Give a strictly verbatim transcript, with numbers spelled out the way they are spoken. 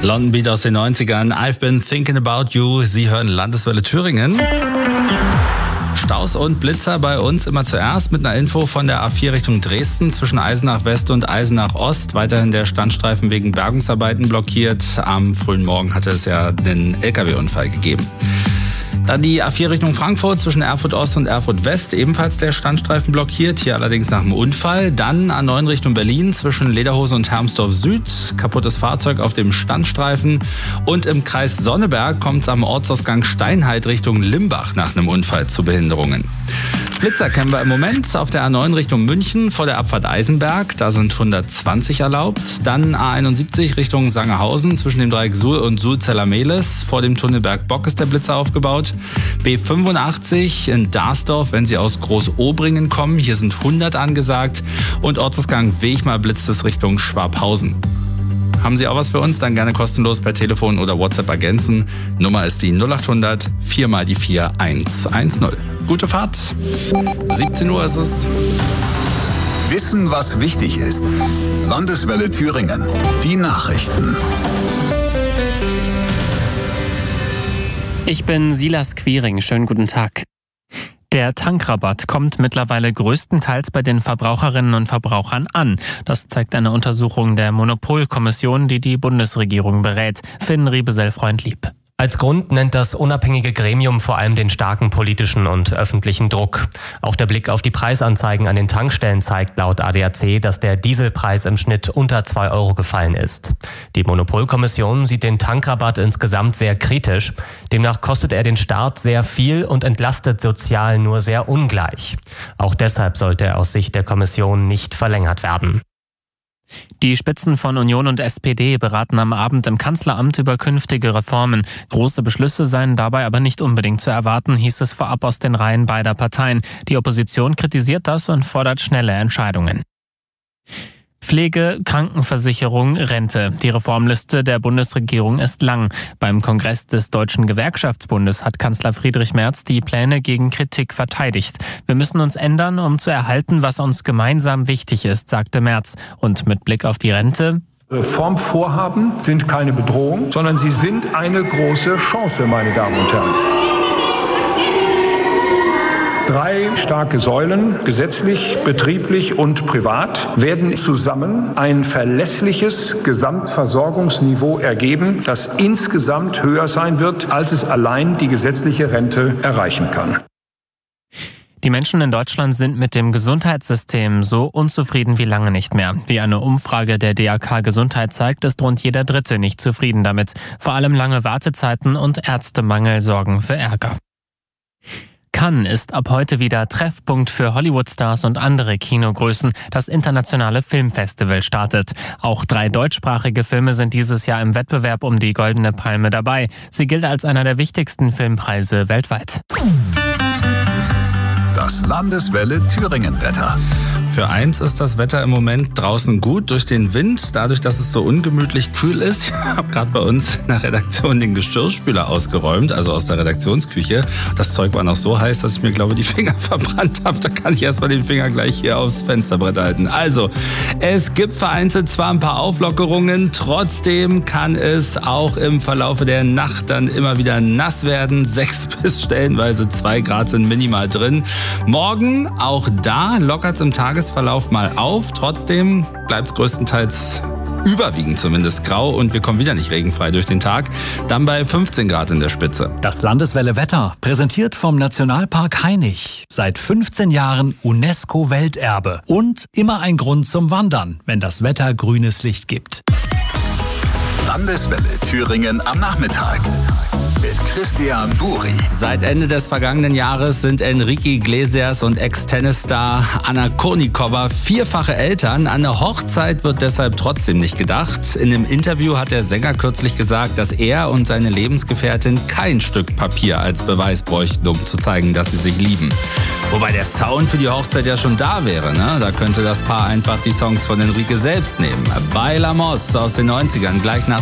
London Beat aus den neunzigern. I've been thinking about you. Sie hören Landeswelle Thüringen. Staus und Blitzer bei uns immer zuerst mit einer Info von der A vier Richtung Dresden zwischen Eisenach West und Eisenach Ost. Weiterhin der Standstreifen wegen Bergungsarbeiten blockiert. Am frühen Morgen hatte es ja den L K W-Unfall gegeben. Dann die A vier Richtung Frankfurt zwischen Erfurt Ost und Erfurt West, ebenfalls der Standstreifen blockiert, hier allerdings nach dem Unfall. Dann A neun Richtung Berlin zwischen Lederhose und Hermsdorf Süd, kaputtes Fahrzeug auf dem Standstreifen. Und im Kreis Sonneberg kommt es am Ortsausgang Steinheit Richtung Limbach nach einem Unfall zu Behinderungen. Blitzer kennen wir im Moment auf der A neun Richtung München vor der Abfahrt Eisenberg, da sind hundertzwanzig erlaubt. Dann A einundsiebzig Richtung Sangerhausen zwischen dem Dreieck Suhl und Suhl-Zellermehlis. Vor dem Tunnel Bergbock ist der Blitzer aufgebaut. B fünfundachtzig in Darsdorf, wenn Sie aus Großobringen kommen, hier sind hundert angesagt. Und Ortsausgang Wegmar blitzt es Richtung Schwabhausen. Haben Sie auch was für uns? Dann gerne kostenlos per Telefon oder WhatsApp ergänzen. Nummer ist die null achthundert vier mal die vier eins eins null. Gute Fahrt. siebzehn Uhr ist es. Wissen, was wichtig ist. Landeswelle Thüringen. Die Nachrichten. Ich bin Silas Quiring. Schönen guten Tag. Der Tankrabatt kommt mittlerweile größtenteils bei den Verbraucherinnen und Verbrauchern an. Das zeigt eine Untersuchung der Monopolkommission, die die Bundesregierung berät. Finn Riebesell-Freundlieb. Als Grund nennt das unabhängige Gremium vor allem den starken politischen und öffentlichen Druck. Auch der Blick auf die Preisanzeigen an den Tankstellen zeigt laut A D A C, dass der Dieselpreis im Schnitt unter zwei Euro gefallen ist. Die Monopolkommission sieht den Tankrabatt insgesamt sehr kritisch. Demnach kostet er den Staat sehr viel und entlastet sozial nur sehr ungleich. Auch deshalb sollte er aus Sicht der Kommission nicht verlängert werden. Die Spitzen von Union und S P D beraten am Abend im Kanzleramt über künftige Reformen. Große Beschlüsse seien dabei aber nicht unbedingt zu erwarten, hieß es vorab aus den Reihen beider Parteien. Die Opposition kritisiert das und fordert schnelle Entscheidungen. Pflege, Krankenversicherung, Rente. Die Reformliste der Bundesregierung ist lang. Beim Kongress des Deutschen Gewerkschaftsbundes hat Kanzler Friedrich Merz die Pläne gegen Kritik verteidigt. Wir müssen uns ändern, um zu erhalten, was uns gemeinsam wichtig ist, sagte Merz. Und mit Blick auf die Rente: Reformvorhaben sind keine Bedrohung, sondern sie sind eine große Chance, meine Damen und Herren. Drei starke Säulen, gesetzlich, betrieblich und privat, werden zusammen ein verlässliches Gesamtversorgungsniveau ergeben, das insgesamt höher sein wird, als es allein die gesetzliche Rente erreichen kann. Die Menschen in Deutschland sind mit dem Gesundheitssystem so unzufrieden wie lange nicht mehr. Wie eine Umfrage der D A K Gesundheit zeigt, ist rund jeder Dritte nicht zufrieden damit. Vor allem lange Wartezeiten und Ärztemangel sorgen für Ärger. Cannes ist ab heute wieder Treffpunkt für Hollywood-Stars und andere Kinogrößen. Das internationale Filmfestival startet. Auch drei deutschsprachige Filme sind dieses Jahr im Wettbewerb um die Goldene Palme dabei. Sie gilt als einer der wichtigsten Filmpreise weltweit. Das Landeswelle Thüringen-Wetter. Für eins ist das Wetter im Moment draußen gut durch den Wind, dadurch, dass es so ungemütlich kühl ist. Ich habe gerade bei uns in der Redaktion den Geschirrspüler ausgeräumt, also aus der Redaktionsküche. Das Zeug war noch so heiß, dass ich mir, glaube die Finger verbrannt habe. Da kann ich erstmal den Finger gleich hier aufs Fensterbrett halten. Also, es gibt vereinzelt zwar ein paar Auflockerungen, trotzdem kann es auch im Verlaufe der Nacht dann immer wieder nass werden. Sechs bis stellenweise zwei Grad sind minimal drin. Morgen, auch da lockert es im Tagesverlauf mal auf. Trotzdem bleibt es größtenteils überwiegend zumindest grau und wir kommen wieder nicht regenfrei durch den Tag. Dann bei fünfzehn Grad in der Spitze. Das Landeswelle Wetter, präsentiert vom Nationalpark Hainich. Seit fünfzehn Jahren UNESCO-Welterbe. Und immer ein Grund zum Wandern, wenn das Wetter grünes Licht gibt. Landeswelle Thüringen am Nachmittag. Mit Christian Buri. Seit Ende des vergangenen Jahres sind Enrique Iglesias und Ex-Tennisstar Anna Kournikova vierfache Eltern. An eine Hochzeit wird deshalb trotzdem nicht gedacht. In einem Interview hat der Sänger kürzlich gesagt, dass er und seine Lebensgefährtin kein Stück Papier als Beweis bräuchten, um zu zeigen, dass sie sich lieben. Wobei der Sound für die Hochzeit ja schon da wäre, ne? Da könnte das Paar einfach die Songs von Enrique selbst nehmen. Bailamos aus den neunzigern, gleich nach